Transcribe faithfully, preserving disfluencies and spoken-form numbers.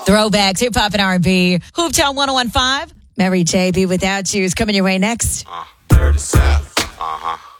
Throwbacks, hip hop and R and B. Hooptown one oh one point five. Mary J. Be Without You is coming your way next. Uh, dirty South. Uh huh.